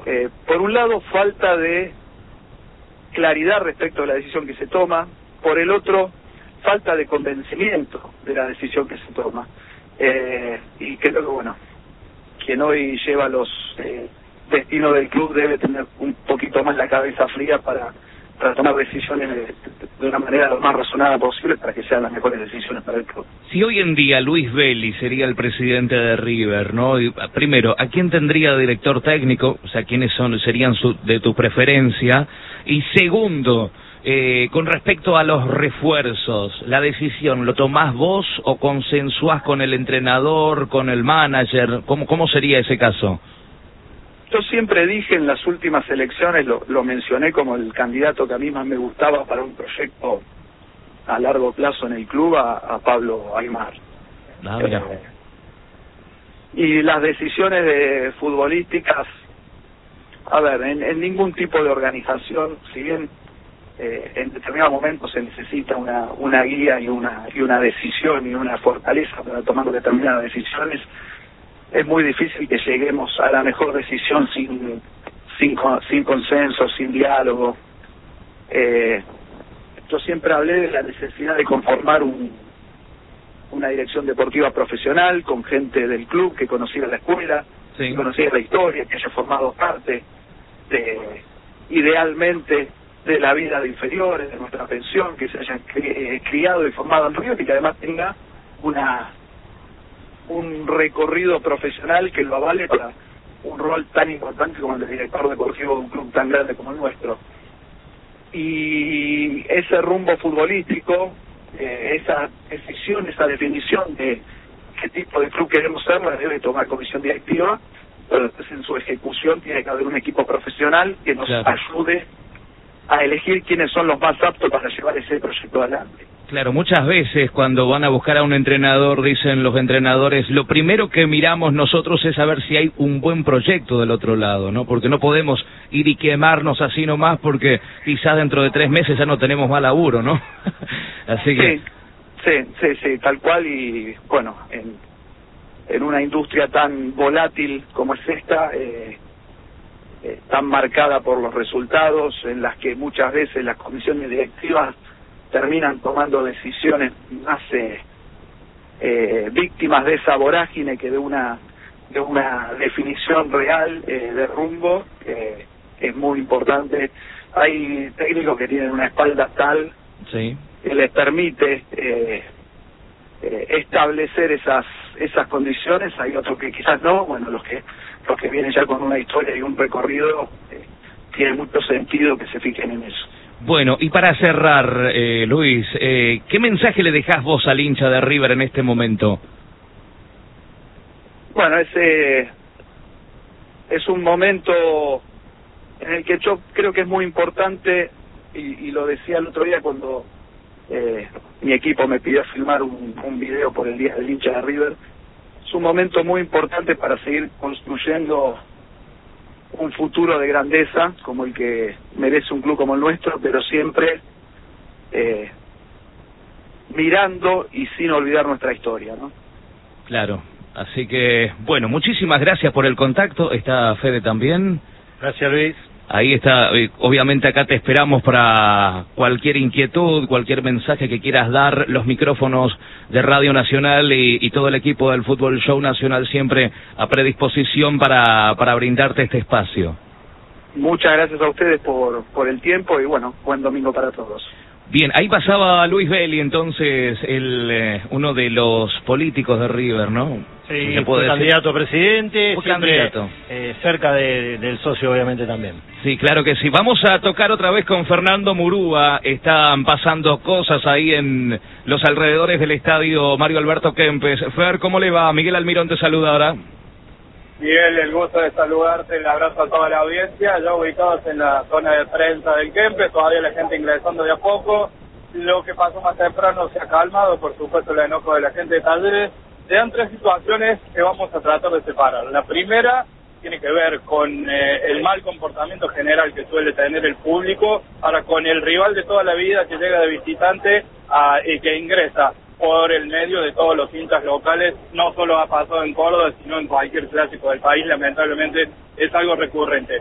Por un lado, falta de claridad respecto a la decisión que se toma. Por el otro, falta de convencimiento de la decisión que se toma. Y creo que, bueno, quien hoy lleva los destinos del club debe tener un poquito más la cabeza fría para tomar decisiones de una manera lo más razonada posible para que sean las mejores decisiones para el club. Si hoy en día Luis Belli sería el presidente de River, ¿no? Y, primero, ¿a quién tendría director técnico? O sea, ¿quiénes serían de tu preferencia? Y segundo, con respecto a los refuerzos, ¿la decisión lo tomás vos o consensuás con el entrenador, con el manager? ¿Cómo sería ese caso? Yo siempre dije en las últimas elecciones, lo mencioné como el candidato que a mí más me gustaba para un proyecto a largo plazo en el club, a Pablo Aimar. Y las decisiones futbolísticas, a ver, en ningún tipo de organización, si bien en determinados momentos se necesita una guía y una decisión y una fortaleza para tomar determinadas decisiones, es muy difícil que lleguemos a la mejor decisión sin consenso, sin diálogo. Yo siempre hablé de la necesidad de conformar una dirección deportiva profesional con gente del club que conociera la escuela, sí, que conociera la historia, que haya formado parte idealmente de la vida de inferiores, de nuestra pensión, que se hayan criado y formado en River y que además tenga un recorrido profesional que lo avale para un rol tan importante como el de director deportivo de un club tan grande como el nuestro. Y ese rumbo futbolístico, esa decisión, esa definición de qué tipo de club queremos ser, la debe tomar comisión directiva, pero después en su ejecución tiene que haber un equipo profesional que nos ayude a elegir quiénes son los más aptos para llevar ese proyecto adelante. Claro, muchas veces cuando van a buscar a un entrenador, dicen los entrenadores, lo primero que miramos nosotros es saber si hay un buen proyecto del otro lado, ¿no? Porque no podemos ir y quemarnos así nomás porque quizás dentro de 3 meses ya no tenemos más laburo, ¿no? Así que... Sí, tal cual. Y bueno, en una industria tan volátil como es esta, tan marcada por los resultados, en las que muchas veces las comisiones directivas terminan tomando decisiones más víctimas de esa vorágine que de una definición real de rumbo, es muy importante. Hay técnicos que tienen una espalda tal que les permite establecer esas condiciones. Hay otros que quizás no. Bueno, los que vienen ya con una historia y un recorrido, tiene mucho sentido que se fijen en eso. Bueno, y para cerrar, Luis, ¿qué mensaje le dejás vos al hincha de River en este momento? Bueno, es un momento en el que yo creo que es muy importante, y lo decía el otro día cuando mi equipo me pidió filmar un video por el Día del Hincha de River. Es un momento muy importante para seguir construyendo un futuro de grandeza como el que merece un club como el nuestro, pero siempre mirando y sin olvidar nuestra historia, ¿no? Claro, así que, bueno, muchísimas gracias por el contacto. Está Fede también. Gracias, Luis. Ahí está, obviamente acá te esperamos para cualquier inquietud, cualquier mensaje que quieras dar. Los micrófonos de Radio Nacional y todo el equipo del Fútbol Show Nacional siempre a predisposición para brindarte este espacio. Muchas gracias a ustedes por el tiempo y bueno, buen domingo para todos. Bien, ahí pasaba Luis Belli, entonces, uno de los políticos de River, ¿no? Sí, fue candidato a presidente, fue siempre candidato. Cerca del socio, obviamente, también. Sí, claro que sí. Vamos a tocar otra vez con Fernando Murúa. Están pasando cosas ahí en los alrededores del estadio Mario Alberto Kempes. Fer, ¿cómo le va? Miguel Almirón te saluda ahora. Miguel, el gusto de saludarte, el abrazo a toda la audiencia, ya ubicados en la zona de prensa del Kempes, todavía la gente ingresando de a poco. Lo que pasó más temprano se ha calmado, por supuesto el enojo de la gente de Talleres. Se dan 3 situaciones que vamos a tratar de separar. La primera tiene que ver con el mal comportamiento general que suele tener el público, ahora con el rival de toda la vida que llega de visitante y que ingresa por el medio de todos los hinchas locales. No solo ha pasado en Córdoba, sino en cualquier clásico del país, lamentablemente es algo recurrente.